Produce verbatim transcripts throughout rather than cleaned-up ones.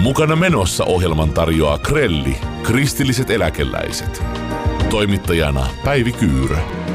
Mukana menossa ohjelman tarjoaa Krelli, kristilliset eläkeläiset. Toimittajana Päivi Kyyrö.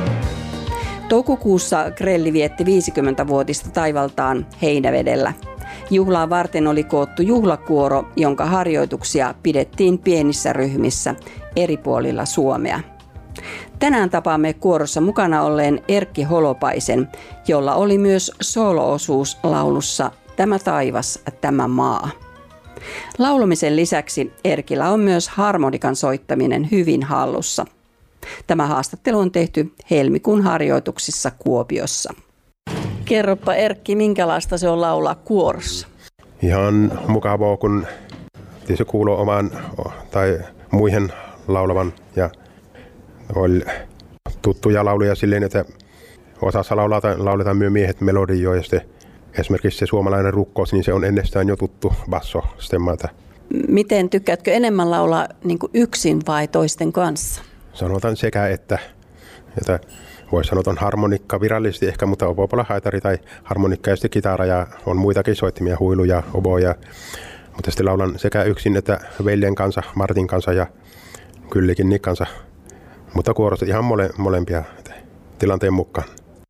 Toukokuussa Krelli vietti viisikymmenvuotista taivaltaan Heinävedellä. Juhlaa varten oli koottu juhlakuoro, jonka harjoituksia pidettiin pienissä ryhmissä eri puolilla Suomea. Tänään tapaamme kuorossa mukana olleen Erkki Holopaisen, jolla oli myös soolo-osuus laulussa Tämä taivas, tämä maa. Laulamisen lisäksi Erkillä on myös harmonikan soittaminen hyvin hallussa. Tämä haastattelu on tehty helmikuun harjoituksissa Kuopiossa. Kerropa Erkki, minkälaista se on laulaa kuorossa? Ihan mukavaa, kun se kuuluu omaan tai muihin laulavan ja oli tuttuja lauluja silleen, että osassa lauletaan, lauletaan myös miehet melodioja ja sitten esimerkiksi se suomalainen rukkous, niin se on ennestään jo tuttu basso-stemmalta. Miten tykkäätkö enemmän laulaa niin kuin yksin vai toisten kanssa? Sanotaan sekä, että, että voi sanoa, on harmonikka virallisesti ehkä, mutta obopola, haitari tai harmonikka ja sitten kitara ja on muitakin soittimia, huiluja, oboja. Mutta sitten laulan sekä yksin että veljen kanssa, Martin kanssa ja Kyllikin kanssa. Mutta kuorossa ihan mole, molempia tilanteen mukaan.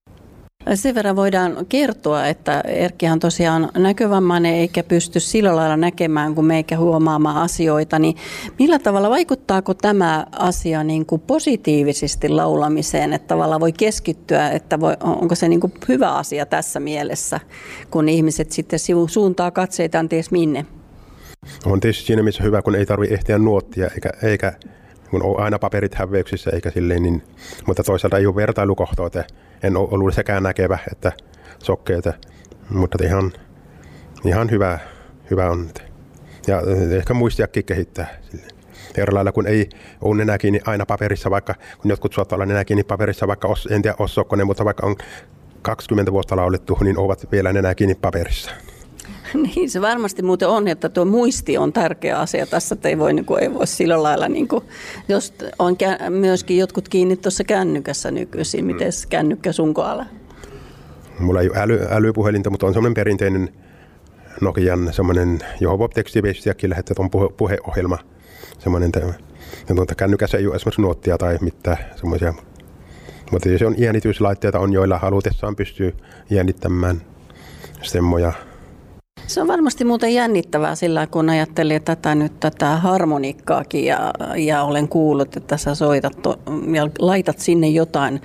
Sen verran voidaan kertoa, että Erkkihan tosiaan näkövammainen eikä pysty sillä lailla näkemään kuin meikä huomaamaan asioita. Niin millä tavalla vaikuttaako tämä asia niin kuin positiivisesti laulamiseen, että tavallaan voi keskittyä, että voi, onko se niin kuin hyvä asia tässä mielessä, kun ihmiset sitten suuntaa katseitaan ties minne? On tietysti siinä missä hyvä, kun ei tarvitse ehtiä nuottia eikä, eikä kun on aina paperit häveyksissä eikä silleen, niin, mutta toisaalta ei ole vertailukohtaa, että en ole ollut sekään näkevä, että sokkeita, mutta ihan, ihan hyvä, hyvä on. Ja ehkä muistiakin kehittää. Eri lailla, kun ei ole nenä kiinni aina paperissa, vaikka kun jotkut saattaa olla nenä kiinni paperissa, vaikka os, en tiedä osokko ne, mutta vaikka on kaksikymmentä vuotta laulettu, niin ovat vielä nenä kiinni paperissa. Niin se varmasti muuten on, että tuo muisti on tärkeä asia tässä, että ei voi, niin kuin, ei voi sillä lailla, niin kuin, jos on kä- myöskin jotkut kiinni tuossa kännykässä nykyisin, miten mm. kännykkä sun kohdalla? Mulla ei ole äly, älypuhelinta, mutta on semmoinen perinteinen Nokian semmoinen, johon voi tekstiviestiäkin lähettää, on puhe, puheohjelma. Semmoinen, ja tuota, kännykässä ei ole esimerkiksi nuottia tai mitään semmoisia, mutta se on äänityslaitteita on, joilla halutessaan pystyy äänittämään stemmoja. Se on varmasti muuten jännittävää sillä, kun ajattelin tätä nyt tätä harmonikkaakin ja, ja olen kuullut, että sä soitat to, ja laitat sinne jotain,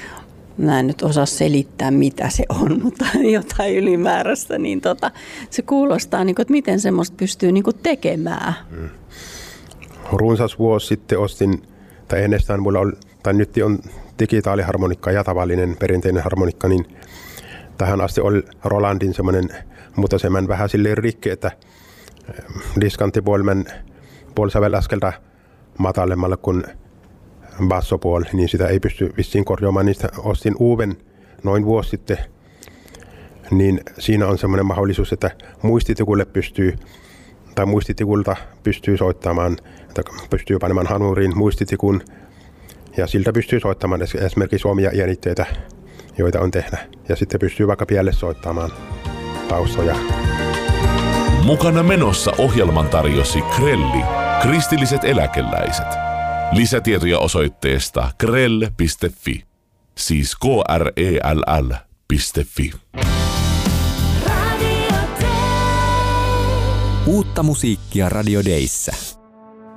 mä en nyt osaa selittää mitä se on, mutta jotain ylimääräistä, niin tota, se kuulostaa, niin kuin, että miten semmoista pystyy niin kuin tekemään. Hmm. Runsas vuosi sitten ostin, tai ennestään mulla on, tai nyt on digitaaliharmonikka ja tavallinen perinteinen harmonikka, niin tähän asti oli Rolandin semmoinen, mutta se meni vähän silleen rikki, että diskanttipuoli puolisävelaskelta matalemmalle kuin bassopuoli, niin sitä ei pysty vissiin korjaamaan. Niistä ostin uuden noin vuosi sitten, niin siinä on semmoinen mahdollisuus, että muistitikulle pystyy, tai muistitikulta pystyy soittamaan, että pystyy panemaan hanuriin muistitikun, ja siltä pystyy soittamaan esimerkiksi omia jännitteitä, joita on tehdä. Ja sitten pystyy vaikka pielle soittamaan taustoja. Mukana menossa ohjelman tarjosi Krelli, kristilliset eläkeläiset. Lisätietoja osoitteesta krell piste fi, siis k r e l l piste fi. Uutta musiikkia Radio Dayssä.